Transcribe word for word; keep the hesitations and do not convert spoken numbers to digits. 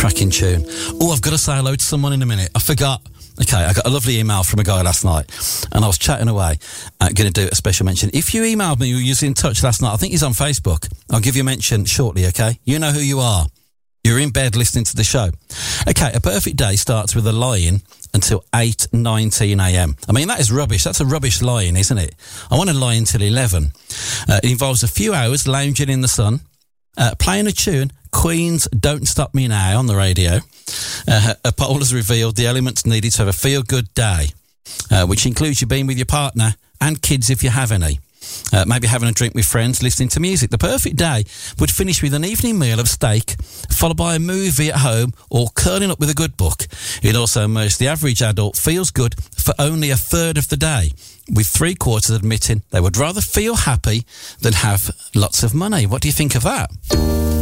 Cracking tune. Oh, I've got to say hello to someone in a minute. I forgot. Okay, I got a lovely email from a guy last night, and I was chatting away. Uh, going to do a special mention. If you emailed me, you was in touch last night. I think he's on Facebook. I'll give you a mention shortly, okay? You know who you are. You're in bed listening to the show. Okay, a perfect day starts with a lie-in until eight nineteen a m. I mean, that is rubbish. That's a rubbish lie-in, isn't it? I want to lie until eleven. Uh, it involves a few hours lounging in the sun, uh, playing a tune, Queen's Don't Stop Me Now on the radio. Uh, a poll has revealed the elements needed to have a feel-good day, uh, which includes you being with your partner and kids if you have any. Uh, maybe having a drink with friends, listening to music. The perfect day would finish with an evening meal of steak, followed by a movie at home or curling up with a good book. It also most the average adult feels good for only a third of the day, with three quarters admitting they would rather feel happy than have lots of money. What do you think of that?